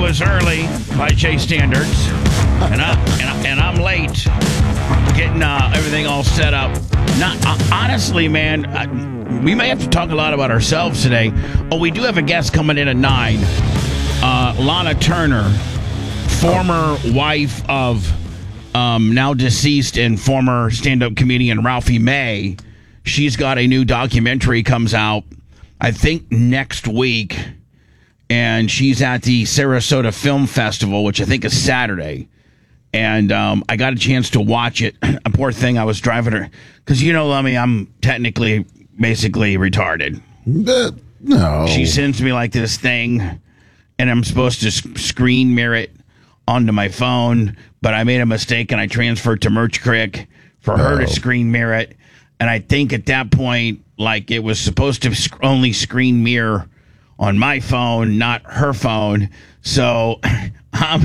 is early by Jay standards, and I'm late getting everything all set up. Honestly, man, we may have to talk a lot about ourselves today. Oh, we do have a guest coming in at 9. Lana Turner, former wife of now deceased and former stand-up comedian Ralphie May. She's got a new documentary comes out, I think, next week. And she's at the Sarasota Film Festival, which I think is Saturday. And I got a chance to watch it. A poor thing, I was driving her. Because, Lummy, I'm technically, basically retarded. No. She sends me like this thing, and I'm supposed to screen mirror it onto my phone. But I made a mistake, and I transferred to Merch Crick for her to screen mirror it. And I think at that point, like, it was supposed to only screen mirror on my phone, not her phone. So I'm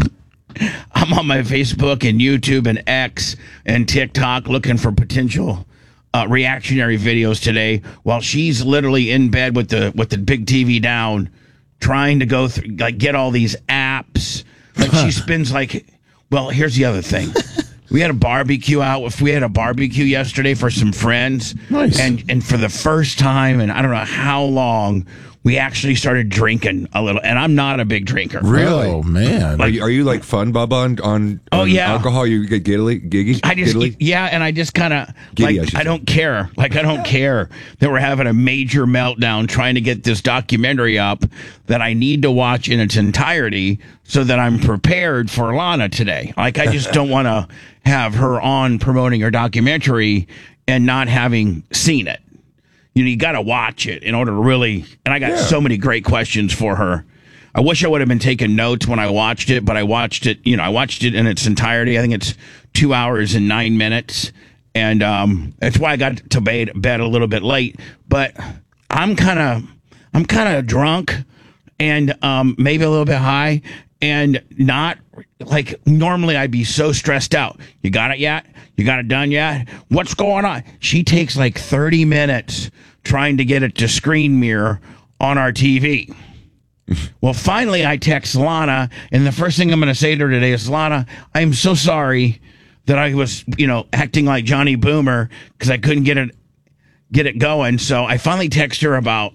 on my Facebook and YouTube and X and TikTok looking for potential reactionary videos today, while she's literally in bed with the big TV down, trying to go through, like, get all these apps. Like, she spends like, well, here's the other thing. We had a barbecue out. We had a barbecue yesterday for some friends. Nice. And for the first time, and I don't know how long, we actually started drinking a little. And I'm not a big drinker. Really? Oh, man. Like, are you like fun, Bubba, on yeah. alcohol? You get giggy? And I just kind of, Giddy, like, I don't care. Like, I don't care that we're having a major meltdown trying to get this documentary up that I need to watch in its entirety so that I'm prepared for Lana today. Like, I just don't want to have her on promoting her documentary and not having seen it. You got to watch it in order to really, and I got so many great questions for her. I wish I would have been taking notes when I watched it, but I watched it in its entirety. I think it's 2 hours and 9 minutes. And that's why I got to bed a little bit late, but I'm kind of drunk and maybe a little bit high, and not like normally I'd be so stressed out. You got it yet? You got it done yet? What's going on? She takes like 30 minutes trying to get it to screen mirror on our TV. Well, finally I text Lana, and the first thing I'm going to say to her today is, Lana, I'm so sorry that I was, acting like Johnny Boomer because I couldn't get it going. So I finally text her about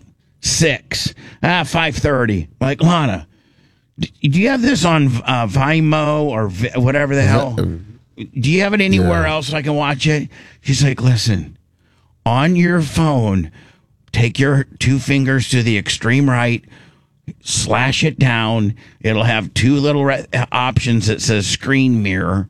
5:30. Like, Lana, do you have this on Vimeo or whatever the hell? Do you have it anywhere else so I can watch it? She's like, listen, on your phone, take your 2 fingers to the extreme right, slash it down. It'll have 2 little options that says screen mirror.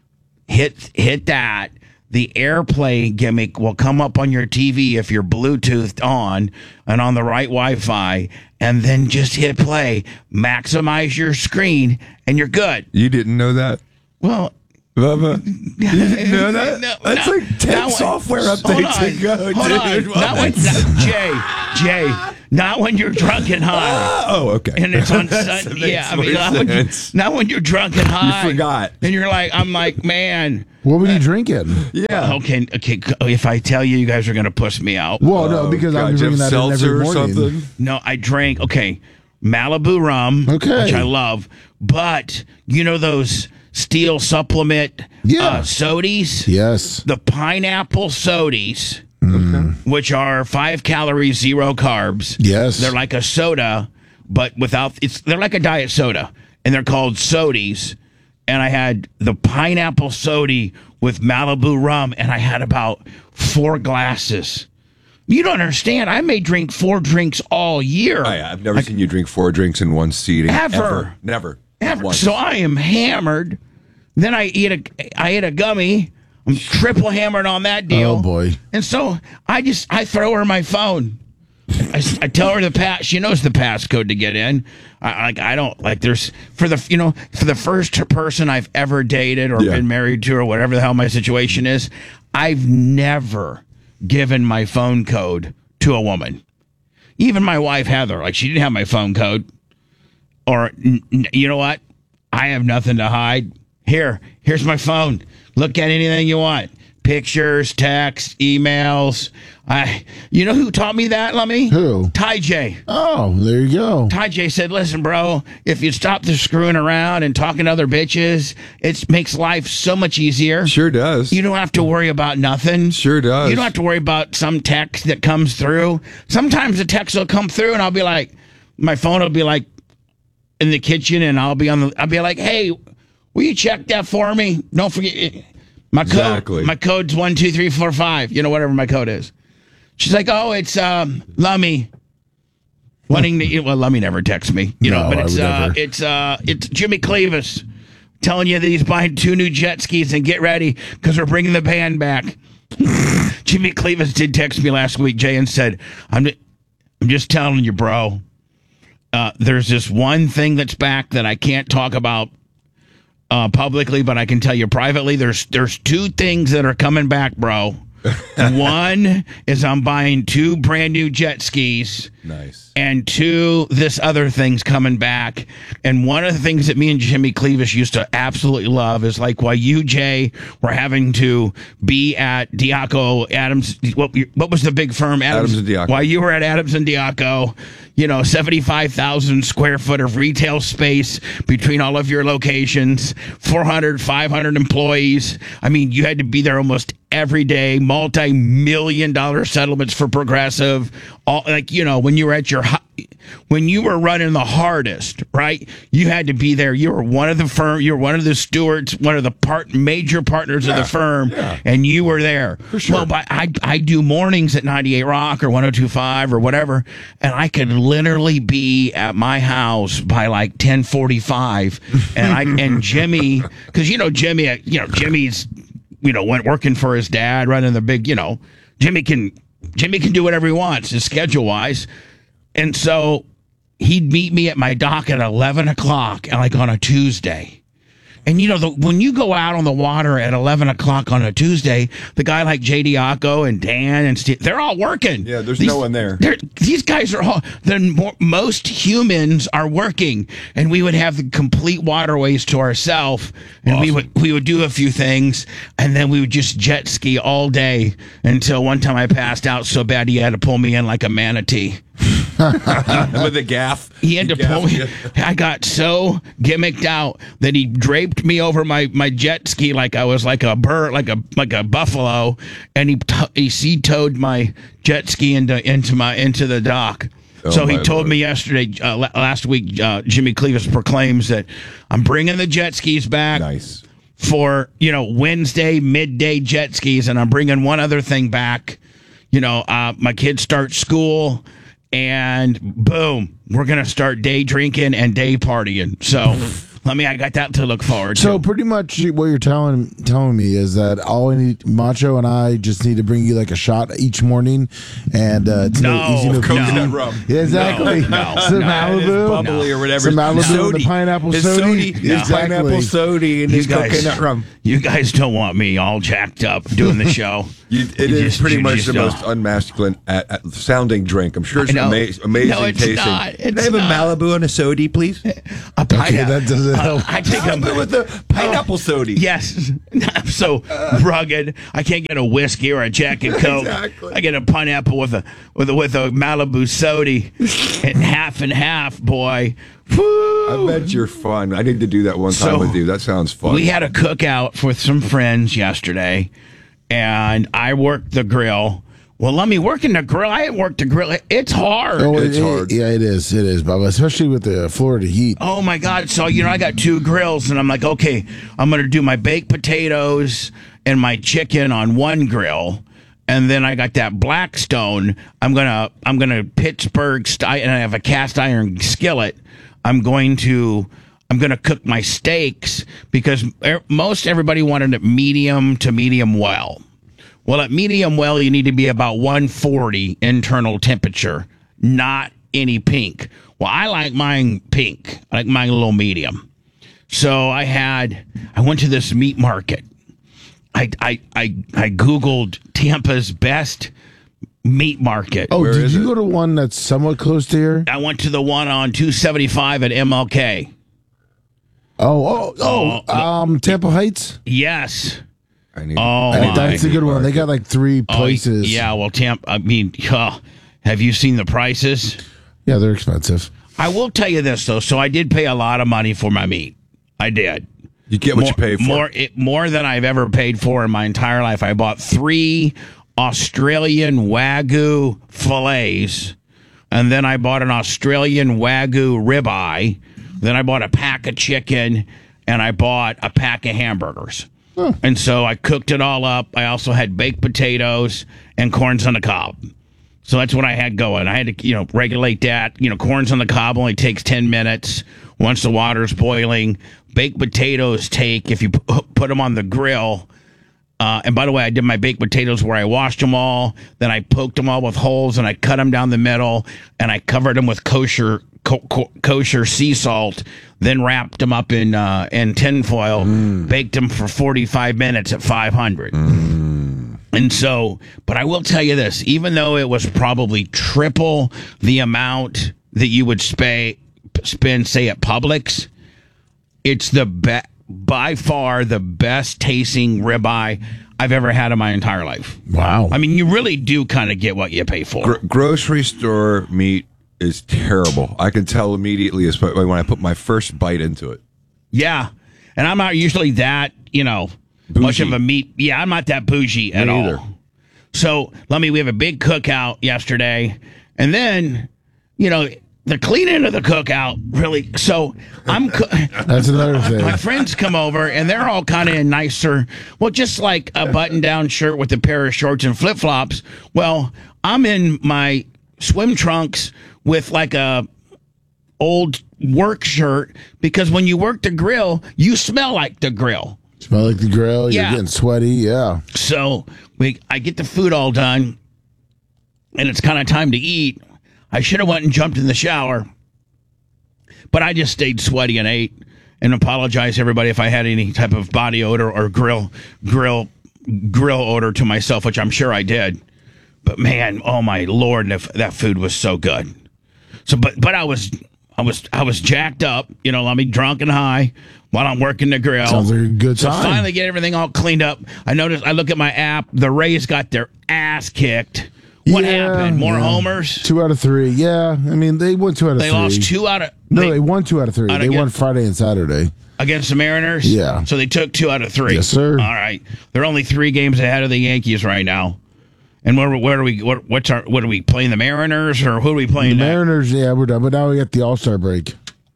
Hit that. The AirPlay gimmick will come up on your TV if you're Bluetoothed on and on the right Wi-Fi, and then just hit play. Maximize your screen, and you're good. You didn't know that? Well, Bubba, you didn't know that? That's like 10 software updates ago, dude. Jay, not when you're drunk and high. Oh, okay. And it's on Sunday. Yeah, not when you're drunk and high. You forgot. And you're like, I'm like, man. What were you drinking? Yeah. Okay. If I tell you, you guys are going to puss me out. Well, no, because I'm drinking that every morning. Or something? No, I drank, Malibu rum, which I love. But, those Steel supplement sodies? Yes. The pineapple sodies, which are 5 calories, 0 carbs. Yes. They're like a soda, but they're like a diet soda, and they're called sodies. And I had the pineapple sody with Malibu rum, and I had about 4 glasses. You don't understand. I may drink 4 drinks all year. Oh, yeah. I've never seen you drink 4 drinks in one sitting. Ever. Never. Ever. So I am hammered. Then I eat a gummy. I'm triple hammered on that deal. Oh, boy. And so I throw her my phone. I tell her the pass. She knows the passcode to get in. There's for the first person I've ever dated or been married to or whatever the hell my situation is, I've never given my phone code to a woman. Even my wife Heather, she didn't have my phone code. Or you know what? I have nothing to hide. Here's my phone. Look at anything you want. pictures, texts, emails. You know who taught me that, Lummy? Who? Ty J. Oh, there you go. Ty J said, listen, bro, if you stop the screwing around and talking to other bitches, it makes life so much easier. Sure does. You don't have to worry about nothing. Sure does. You don't have to worry about some text that comes through. Sometimes the text will come through and I'll be like, my phone will be like in the kitchen and I'll be like, hey, will you check that for me? Don't forget my code. Exactly. My code's 12345. You know, whatever my code is. She's like, oh, it's Lummy. Wanting to, well, Lummy never texts me, you know, but it's Jimmy Clevis telling you that he's buying 2 new jet skis and get ready because we're bringing the band back. Jimmy Clevis did text me last week, Jay, and said, I'm just telling you, bro. There's this one thing that's back that I can't talk about publicly, but I can tell you privately. There's 2 things that are coming back, bro. One is I'm buying 2 brand new jet skis. Nice. And 2, this other thing's coming back. And one of the things that me and Jimmy Clevis used to absolutely love is like while you, Jay, were having to be at Diaco Adams. What was the big firm? Adams and Diaco. While you were at Adams and Diaco, 75,000 square foot of retail space between all of your locations, 400, 500 employees. I mean, you had to be there almost every day, multi-million-dollar settlements for Progressive. All when you were at when you were running the hardest, right? You had to be there. You were one of the firm. You were one of the stewards, one of the major partners of the firm, and you were there. For sure. Well, but I do mornings at 98 Rock or 102.5 or whatever, and I could literally be at my house by like 10:45, and Jimmy, because Jimmy's went working for his dad, running the big, Jimmy can do whatever he wants, his schedule wise. And so he'd meet me at my dock at 11 o'clock, like on a Tuesday. And when you go out on the water at 11 o'clock on a Tuesday, the guy like J. Diaco and Dan and Steve, they're all working. Yeah, there's no one there. These guys are all, most humans are working, and we would have the complete waterways to ourselves, and awesome. we would do a few things, and then we would just jet ski all day until one time I passed out so bad he had to pull me in like a manatee. With a gaff. He had to pull me. I got so gimmicked out that he draped me over my jet ski like I was like a bird, like a buffalo, and he sea-towed my jet ski into the dock. So he told me yesterday, last week, Jimmy Clevis proclaims that I'm bringing the jet skis back. Nice. For Wednesday midday jet skis, and I'm bringing one other thing back. My kids start school. And boom, we're going to start day drinking and day partying. So I got that to look forward to. So pretty much what you're telling me is that all I need, Macho and I just need to bring you like a shot each morning, and it's easy coconut rum. Yeah, exactly. Some Malibu, bubbly or whatever. Some Malibu and the pineapple soda. His pineapple soda and his coconut rum. You guys don't want me all jacked up doing the show. It is pretty much the most unmasculine sounding drink. I'm sure it's amazing tasting. Not. Can I have a Malibu and a soda, please? A pineapple. Okay, that doesn't help. I take them with the pineapple soda. Yes, I'm so rugged. I can't get a whiskey or a Jack and Coke. Exactly. I get a pineapple with a Malibu soda, and half, boy. Woo. I bet you're fun. I need to do that one time with you. That sounds fun. We had a cookout with some friends yesterday, and I worked the grill. Well, let me work in the grill. I ain't worked the grill. It's hard. Oh, it's hard. Yeah, it is. It is, Bubba, especially with the Florida heat. Oh, my God. So, I got 2 grills, and I'm like, okay, I'm going to do my baked potatoes and my chicken on one grill. And then I got that Blackstone. I'm gonna Pittsburgh style, and I have a cast iron skillet. I'm going to cook my steaks because most everybody wanted it medium to medium well. Well, at medium well, you need to be about 140 internal temperature, not any pink. Well, I like mine pink. I like mine a little medium. So I went to this meat market. I Googled Tampa's best meat market. Oh, did you go to one that's somewhat close to here? I went to the one on 275 at MLK. Tampa Heights? Yes. That's a good one. They got like 3 places. Yeah, well, Tampa. I mean, have you seen the prices? Yeah, they're expensive. I will tell you this though. So I did pay a lot of money for my meat. I did. You get what you pay for. More than I've ever paid for in my entire life. I bought 3 Australian Wagyu fillets, and then I bought an Australian Wagyu ribeye. Then I bought a pack of chicken, and I bought a pack of hamburgers. And so I cooked it all up. I also had baked potatoes and corns on the cob. So that's what I had going. I had to, regulate that. Corns on the cob only takes 10 minutes once the water's boiling. Baked potatoes take, if you put them on the grill. And by the way, I did my baked potatoes where I washed them all. Then I poked them all with holes, and I cut them down the middle, and I covered them with kosher sea salt, then wrapped them up in tin foil, baked them for 45 minutes at 500. And so, but I will tell you this, even though it was probably triple the amount that you would spend, say, at Publix, it's by far the best tasting ribeye I've ever had in my entire life. Wow. I mean, you really do kind of get what you pay for. Grocery store meat is terrible. I can tell immediately when I put my first bite into it. Yeah. And I'm not usually that, much of a meat. Yeah, I'm not that bougie at all. Either. So, we have a big cookout yesterday. And then, the cleaning of the cookout, really. So, that's another thing. My friends come over, and they're all kind of in nicer, just like a button-down shirt with a pair of shorts and flip-flops. Well, I'm in my swim trunks with like a old work shirt, because when you work the grill, you smell like the grill. Smell like the grill. You're getting sweaty. Yeah. So I get the food all done, and it's kind of time to eat. I should have went and jumped in the shower, but I just stayed sweaty and ate. And apologize to everybody if I had any type of body odor or grill odor to myself, which I'm sure I did. But man, oh my Lord, that food was so good. So, but I was jacked up, drunk and high while I'm working the grill. Sounds like a good time. So finally get everything all cleaned up. I look at my app, the Rays got their ass kicked. What happened? More homers? 2 out of 3. Yeah. I mean, they won 2 out of 3. They lost 2 out of... No, they won 2 out of 3. They won Friday and Saturday. Against the Mariners? Yeah. So they took 2 out of 3. Yes, sir. All right. They're only 3 games ahead of the Yankees right now. And where are we? What are we playing? The Mariners, or who are we playing? The Mariners, yeah, we're done. But now we got the All-Star break.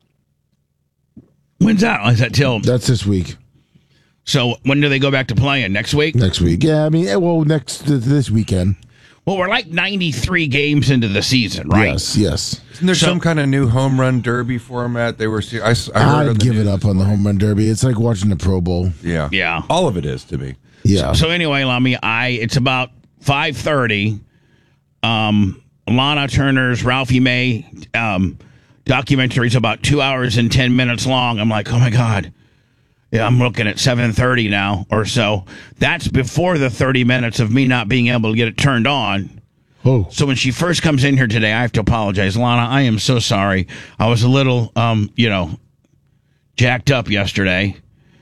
When's that? Is that till? That's this week. So when do they go back to playing? Next week? Next week. Yeah, I mean, this weekend. Well, we're like 93 games into the season, right? Yes. Isn't there some kind of new home run derby format? I'd give it up on the home run derby. It's like watching the Pro Bowl. Yeah. All of it is to me. Yeah. So anyway, Lummy, it's about 5:30. Lana Turner's Ralphie May documentary is about 2 hours and 10 minutes long. I'm like, oh my God. Yeah, I'm looking at 7:30 now or so. That's before the 30 minutes of me not being able to get it turned on. Oh. So when she first comes in here today, I have to apologize. Lana, I am so sorry. I was a little, jacked up yesterday.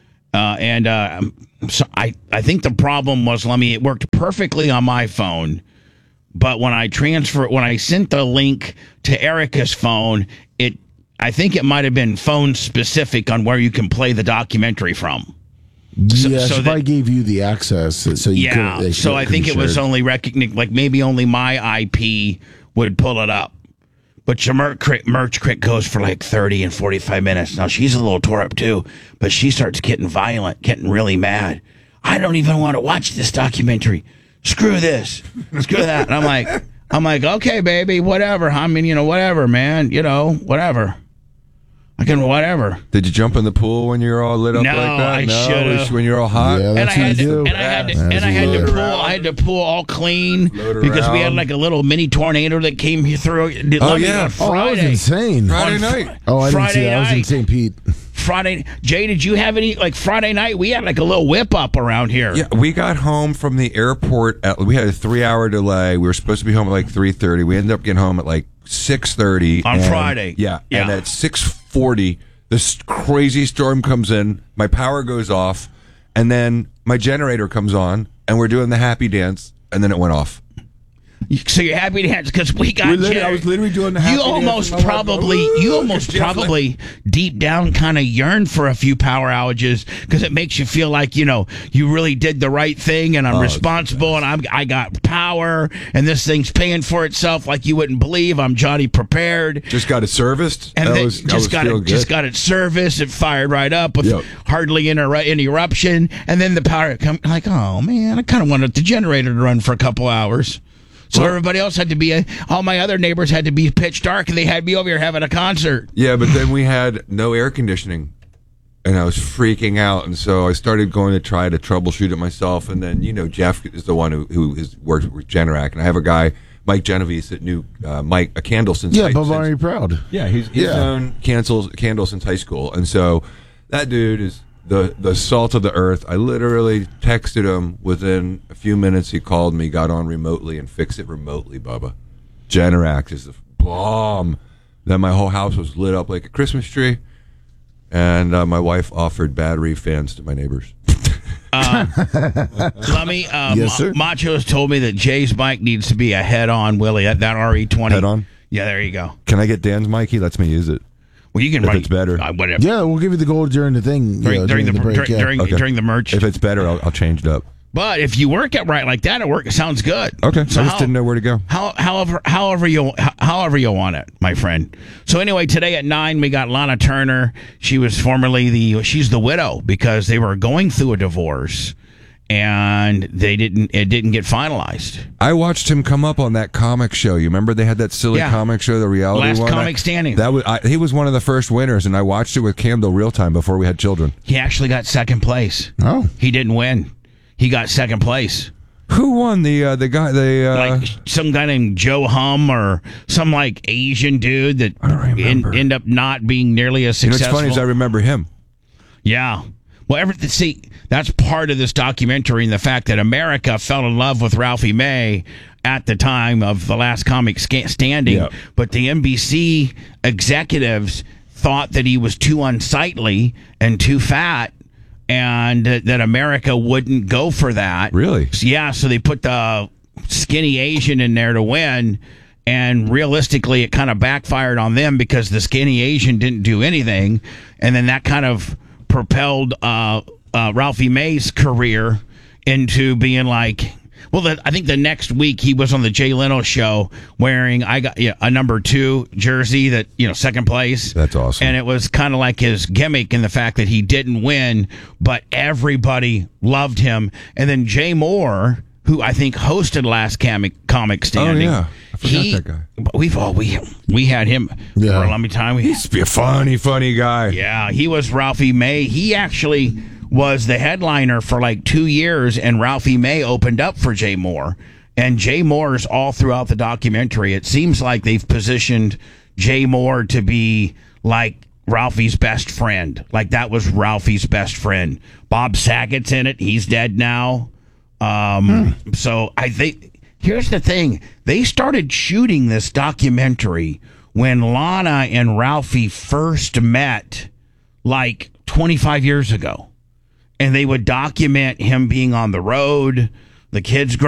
So I think the problem was, it worked perfectly on my phone. But when I sent the link to Erica's phone, I think it might have been phone specific on where you can play the documentary from. Yes, so I gave you the access, so you could. Yeah, so I think it was only recognized, like maybe only my IP would pull it up. But your merch crit goes for like 30 and 45 minutes. Now, she's a little tore up too, but she starts getting violent, getting really mad. I don't even want to watch this documentary. Screw this. Screw that. And I'm like, okay, baby, whatever. I mean, whatever, man. Whatever. I can whatever. Did you jump in the pool when you were all lit up like that? I should have. When you're all hot? Yeah, that's what you do. I had to pull all clean because we had like a little mini tornado that came through. Yeah. Friday. That was insane. Friday night. I didn't see that. I was in St. Pete. Friday. Jay, did you have any, like Friday night? We had like a little whip up around here. Yeah, we got home from the airport. We had a 3-hour delay. We were supposed to be home at like 3:30. We ended up getting home at like 6:30 on Friday. Yeah, and at 6:40, this crazy storm comes in. My power goes off, and then my generator comes on, and we're doing the happy dance, and then it went off. So you're happy to have because we got. I was literally doing the happy You dance almost probably deep down kind of yearn for a few power outages because it makes you feel like you really did the right thing and I'm responsible and I got power and this thing's paying for itself like you wouldn't believe. I'm Johnny prepared. Just got it serviced, and just got it serviced. It fired right up with hardly any eruption, and then the power come like, oh man, I kind of wanted the generator to run for a couple hours. So everybody else had to be, all my other neighbors had to be pitch dark, and they had me over here having a concert. Yeah, but then we had no air conditioning, and I was freaking out, and so I started going to try to troubleshoot it myself, and then, Jeff is the one who works with Generac, and I have a guy, Mike Genovese, that knew Mike, a candle since Yeah, Bob Army Proud. Yeah, he's known candle since high school, and so that dude is the salt of the earth. I literally texted him within a few minutes. He called me, got on remotely, and fixed it remotely, Bubba. Generac is the bomb. Then my whole house was lit up like a Christmas tree, and my wife offered battery fans to my neighbors. Let me. Yes, sir. Macho has told me that Jay's mic needs to be a head-on, Willie. That RE20. Head-on? Yeah, there you go. Can I get Dan's mic? He lets me use it. Well, you can If write it's better. whatever. Yeah, we'll give you the gold during the thing. During the break. during the merch. If it's better, I'll change it up. But if you work it right like that, it sounds good. Okay, So I just didn't know where to go. However you want it, my friend. So anyway, today at 9 we got Lana Turner. She was formerly she's the widow because they were going through a divorce and it didn't get finalized. I watched him come up on that comic show. You remember they had that silly comic show, the reality Last one? Comic Standing. He was one of the first winners, and I watched it with Campbell real time before we had children. He actually got second place. Oh, he didn't win. He got second place. Who won the guy? Like some guy named Joe Hum or some like Asian dude that end up not being nearly as successful. What's funny is I remember him. Yeah. Well, that's part of this documentary and the fact that America fell in love with Ralphie May at the time of the Last Comic Standing, Yep. But the NBC executives thought that he was too unsightly and too fat, and that America wouldn't go for that. Really? So they put the skinny Asian in there to win, and realistically, it kind of backfired on them because the skinny Asian didn't do anything, and then that kind of propelled Ralphie May's career into being like, I think the next week he was on the Jay Leno show wearing a number 2 jersey that second place. That's awesome. And it was kind of like his gimmick in the fact that he didn't win, but everybody loved him. And then Jay Moore, who I think hosted Last Comic Standing. Oh yeah, I forgot that guy. We had him for a long time. He used to be a funny guy. Yeah, he was Ralphie May. He actually was the headliner for like 2 years, and Ralphie May opened up for Jay Moore. And Jay Moore's all throughout the documentary. It seems like they've positioned Jay Moore to be like Ralphie's best friend. Like that was Ralphie's best friend. Bob Saget's in it. He's dead now. So I think here's the thing. They started shooting this documentary when Lana and Ralphie first met like 25 years ago. And they would document him being on the road, the kids